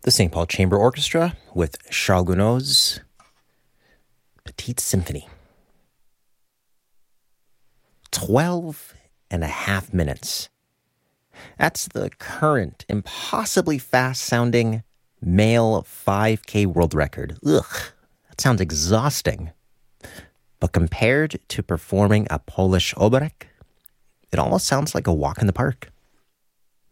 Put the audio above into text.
the St. Paul Chamber Orchestra with Charles Gounod's Petite Symphony. 12 and a half minutes. That's the current, impossibly fast-sounding male 5K world record. Ugh, that sounds exhausting. But compared to performing a Polish oberek, it almost sounds like a walk in the park.